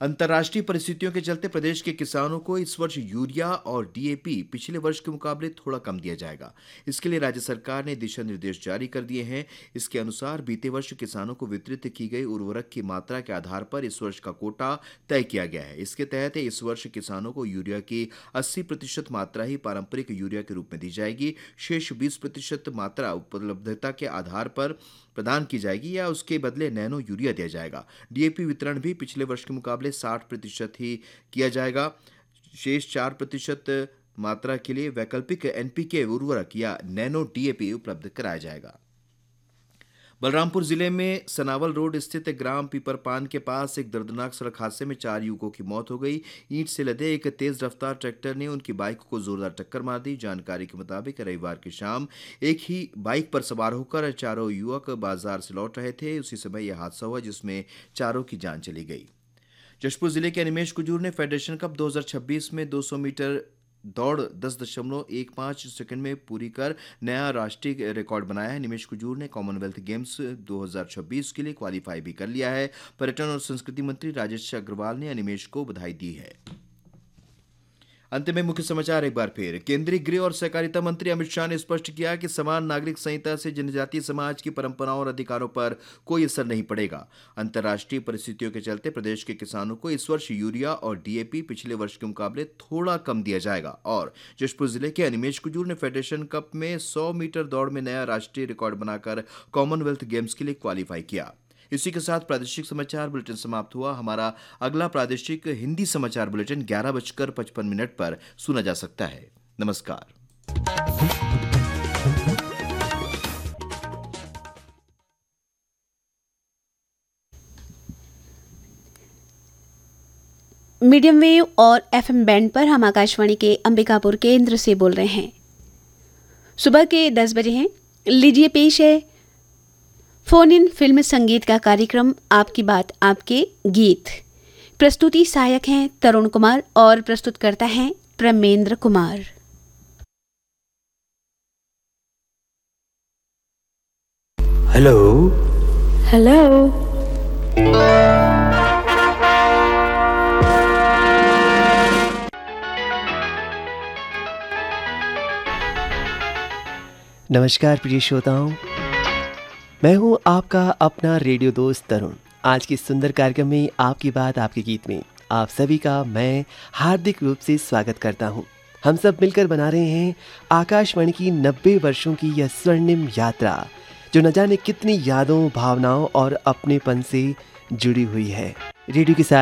अंतर्राष्ट्रीय परिस्थितियों के चलते प्रदेश के किसानों को इस वर्ष यूरिया और डीएपी पिछले वर्ष के मुकाबले थोड़ा कम दिया जाएगा। इसके लिए राज्य सरकार ने दिशा निर्देश जारी कर दिए हैं। इसके अनुसार बीते वर्ष किसानों को वितरित की गई उर्वरक की मात्रा के आधार पर इस वर्ष का कोटा तय किया गया है। इसके तहत इस वर्ष किसानों को यूरिया की 80% मात्रा ही पारंपरिक यूरिया के रूप में दी जाएगी। शेष 20% मात्रा उपलब्धता के आधार पर प्रदान की जाएगी या उसके बदले नैनो यूरिया दिया जाएगा। डीएपी वितरण भी पिछले वर्ष के मुकाबले 60% ही किया जाएगा। शेष 4% मात्रा के लिए वैकल्पिक एनपीके उर्वरक या नैनो डीएपी उपलब्ध कराया जाएगा। बलरामपुर जिले में सनावल रोड स्थित ग्राम पीपरपान के पास एक दर्दनाक सड़क हादसे में 4 युवकों की मौत हो गई। ईंट से लदे एक तेज रफ्तार ट्रैक्टर ने उनकी बाइक को जोरदार टक्कर मार दी। जानकारी के मुताबिक रविवार की शाम एक ही बाइक पर सवार होकर चारों युवक बाजार से लौट रहे थे। उसी समय यह हादसा हुआ जिसमें चारों की जान चली गई। जशपुर जिले के अनिमेश कुजूर ने फेडरेशन कप 2026 में 200 मीटर दौड़ 10.15 सेकंड में पूरी कर नया राष्ट्रीय रिकॉर्ड बनाया है। निमेश कुजूर ने कॉमनवेल्थ गेम्स 2026 के लिए क्वालिफाई भी कर लिया है। पर्यटन और संस्कृति मंत्री राजेश अग्रवाल ने अनिमेश को बधाई दी है। अंत में मुख्य समाचार एक बार फिर। केंद्रीय गृह और सहकारिता मंत्री अमित शाह ने स्पष्ट किया कि समान नागरिक संहिता से जनजातीय समाज की परंपराओं और अधिकारों पर कोई असर नहीं पड़ेगा। अंतर्राष्ट्रीय परिस्थितियों के चलते प्रदेश के किसानों को इस वर्ष यूरिया और डीएपी पिछले वर्ष के मुकाबले थोड़ा कम दिया जाएगा। और जशपुर जिले के अनिमेश कुजूर ने फेडरेशन कप में 100 मीटर दौड़ में नया राष्ट्रीय रिकॉर्ड बनाकर कॉमनवेल्थ गेम्स के लिए क्वालिफाई किया। इसी के साथ प्रादेशिक समाचार बुलेटिन समाप्त हुआ। हमारा अगला प्रादेशिक हिंदी समाचार बुलेटिन 11:55 पर सुना जा सकता है। नमस्कार। मीडियम वेव और एफएम बैंड पर हम आकाशवाणी के अंबिकापुर केंद्र से बोल रहे हैं। सुबह के 10 बजे हैं। लीजिए पेश है फोन इन फिल्म संगीत का कार्यक्रम आपकी बात आपके गीत। प्रस्तुति सहायक हैं तरुण कुमार और प्रस्तुत करता है प्रेमेंद्र कुमार। हेलो हेलो नमस्कार प्रिय श्रोताओं, मैं हूं आपका अपना रेडियो दोस्त तरुण। आज के सुंदर कार्यक्रम में आपकी बात आपके गीत में आप सभी का मैं हार्दिक रूप से स्वागत करता हूं। हम सब मिलकर बना रहे हैं आकाशवाणी की 90 वर्षों की यह स्वर्णिम यात्रा, जो न जाने कितनी यादों, भावनाओं और अपनेपन से जुड़ी हुई है। रेडियो के साथ